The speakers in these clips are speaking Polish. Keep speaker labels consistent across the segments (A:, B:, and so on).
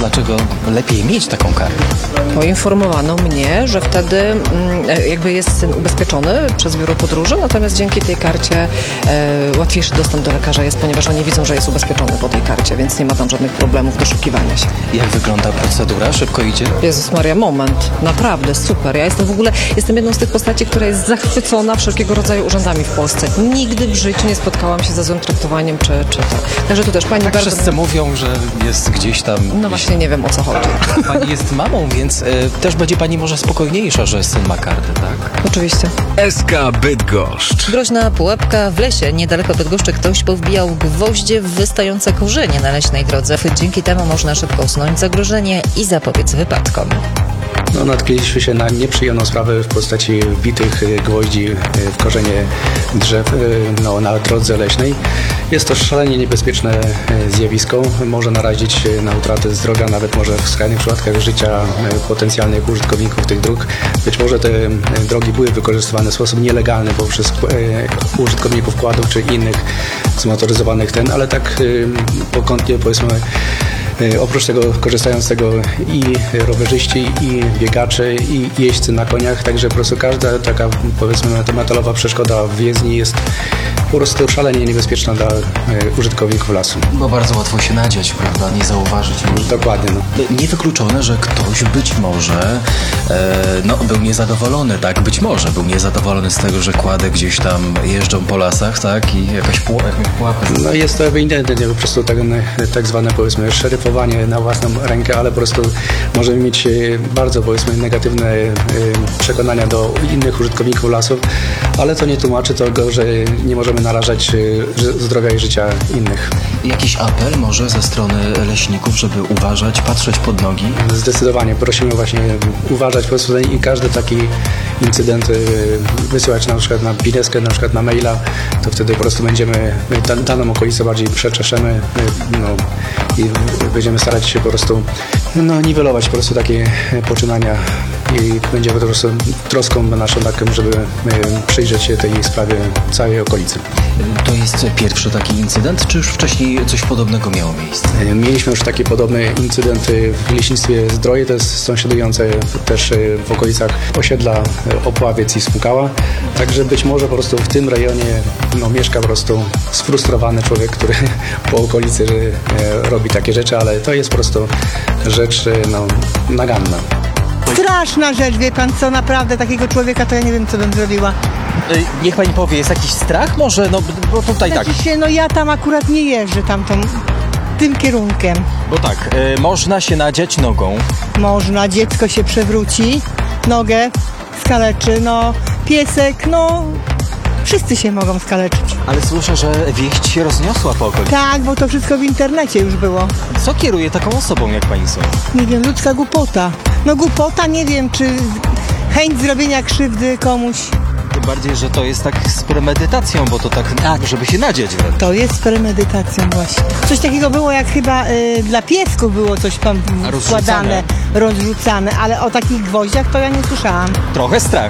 A: dlaczego lepiej mieć taką kartę?
B: Poinformowano mnie, że wtedy jakby jest syn ubezpieczony przez biuro podróży, natomiast dzięki tej karcie łatwiejszy dostęp do lekarza jest, ponieważ oni widzą, że jest ubezpieczony po tej karcie, więc nie ma tam żadnych problemów doszukiwania się.
A: Jak wygląda procedura? Szybko idzie?
B: Jezus Maria, moment. Naprawdę, super. Ja jestem jedną z tych postaci, która jest zachwycona wszelkiego rodzaju urzędami w Polsce. Nigdy w życiu nie spotkałam się ze złym traktowaniem czy to. Także tu też pani
A: Tak
B: bardzo...
A: wszyscy mówią, że jest gdzieś tam...
B: No właśnie nie wiem, o co chodzi.
A: Pani jest mamą, więc też będzie pani może spokojniejsza, że syn ma kartę, tak?
B: Oczywiście.
C: SK Bydgoszcz.
D: Groźna pułapka w lesie. Niedaleko Bydgoszczy ktoś powbijał gwoździe w wystające korzenie na leśnej drodze. Dzięki temu można szybko usunąć zagrożenie i zapobiec wypadkom.
E: Natknęliśmy się na nieprzyjemną sprawę w postaci wbitych gwoździ w korzenie drzew na drodze leśnej. Jest to szalenie niebezpieczne zjawisko. Może narazić na utratę zdrowia, nawet może w skrajnych przypadkach życia potencjalnych użytkowników tych dróg. Być może te drogi były wykorzystywane w sposób nielegalny przez użytkowników quadów czy innych zmotoryzowanych ale tak pokątnie powiedzmy. Oprócz tego korzystają z tego i rowerzyści, i biegacze, i jeźdźcy na koniach, także po prostu każda taka powiedzmy metalowa przeszkoda w jezdni jest po prostu szalenie niebezpieczna dla użytkowników lasu.
A: Bo bardzo łatwo się nadziać, prawda? Nie zauważyć.
E: Dokładnie.
A: Niewykluczone, że ktoś być może był niezadowolony, tak? Być może był niezadowolony z tego, że kłady gdzieś tam jeżdżą po lasach, tak? I jakąś pułapę.
E: Jest to ewidentnie po prostu tak zwane powiedzmy szeryfowanie na własną rękę, ale po prostu możemy mieć bardzo powiedzmy negatywne przekonania do innych użytkowników lasów, ale to nie tłumaczy tego, że nie możemy narażać zdrowia i życia innych.
A: Jakiś apel może ze strony leśników, żeby uważać, patrzeć pod nogi?
E: Zdecydowanie. Prosimy właśnie uważać po prostu i każdy taki incydent wysyłać na przykład na pineskę, na przykład na maila, to wtedy po prostu będziemy daną okolicę bardziej przeczeszemy i będziemy starać się po prostu niwelować po prostu takie poczynania i będziemy po prostu troską naszą taką, żeby przyjrzeć się tej sprawie całej okolicy.
A: To jest pierwszy taki incydent, czy już wcześniej coś podobnego miało miejsce?
E: Mieliśmy już taki podobny incydent w leśnictwie Zdroje, to jest sąsiadujące też w okolicach osiedla Opławiec i Smukała. Także być może po prostu w tym rejonie mieszka po prostu sfrustrowany człowiek, który po okolicy robi takie rzeczy, ale to jest po prostu rzecz naganna.
F: Straszna rzecz, wie pan co, naprawdę takiego człowieka to ja nie wiem, co bym zrobiła.
A: Niech pani powie, jest jakiś strach może? Bo tutaj tak.
F: Ja tam akurat nie jeżdżę tym kierunkiem.
A: Bo tak, można się nadziać nogą.
F: Można, dziecko się przewróci, nogę skaleczy, piesek, wszyscy się mogą skaleczyć.
A: Ale słyszę, że wieść się rozniosła po okolicy.
F: Tak, bo to wszystko w internecie już było.
A: Co kieruje taką osobą, jak pani sądzi?
F: Nie wiem, ludzka głupota. Głupota, nie wiem, czy chęć zrobienia krzywdy komuś.
A: Tym bardziej, że to jest tak z premedytacją, bo to tak, żeby się nadziać wręcz.
F: To jest z premedytacją właśnie. Coś takiego było, jak chyba dla piesków było coś tam wkładane, rozrzucane, ale o takich gwoździach to ja nie słyszałam.
A: Trochę strach.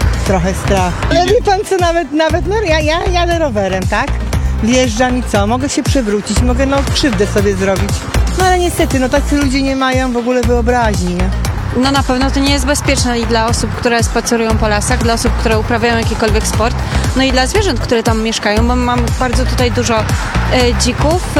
F: Ale wie pan co, nawet ja jadę rowerem, tak? Wjeżdżam i co? Mogę się przewrócić, mogę krzywdę sobie zrobić. Ale niestety, tacy ludzie nie mają w ogóle wyobraźni, nie?
G: Na pewno to nie jest bezpieczne i dla osób, które spacerują po lasach, dla osób, które uprawiają jakikolwiek sport, i dla zwierząt, które tam mieszkają, bo mam bardzo tutaj dużo dzików,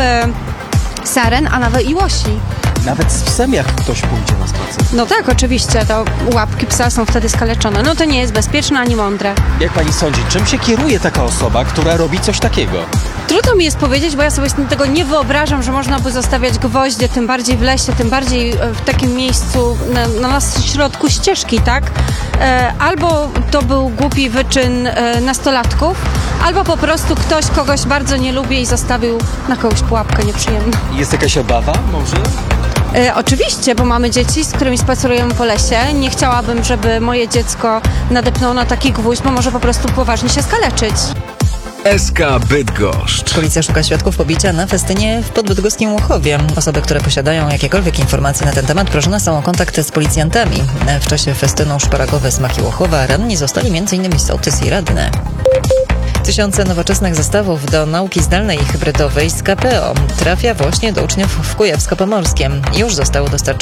G: saren, a nawet i łosi.
A: Nawet z psem, jak ktoś pójdzie na spacer.
G: Tak, oczywiście, to łapki psa są wtedy skaleczone. To nie jest bezpieczne ani mądre.
A: Jak pani sądzi, czym się kieruje taka osoba, która robi coś takiego?
G: Trudno mi jest powiedzieć, bo ja sobie tego nie wyobrażam, że można by zostawiać gwoździe, tym bardziej w lesie, tym bardziej w takim miejscu na środku ścieżki, tak? Albo to był głupi wyczyn nastolatków, albo po prostu ktoś kogoś bardzo nie lubi i zostawił na kogoś pułapkę nieprzyjemną.
A: Jest jakaś obawa może?
G: Oczywiście, bo mamy dzieci, z którymi spacerujemy po lesie. Nie chciałabym, żeby moje dziecko nadepnęło na taki gwóźdź, bo może po prostu poważnie się skaleczyć.
C: SK Bydgoszcz.
D: Policja szuka świadków pobicia na festynie w podbydgoskim Łochowie. Osoby, które posiadają jakiekolwiek informacje na ten temat, proszone są o kontakt z policjantami. W czasie festynu Szparagowe Smaki Łochowa ranni zostali m.in. sołtys i radny. Tysiące nowoczesnych zestawów do nauki zdalnej i hybrydowej z KPO trafia właśnie do uczniów w Kujawsko-Pomorskiem. Już zostało dostarczone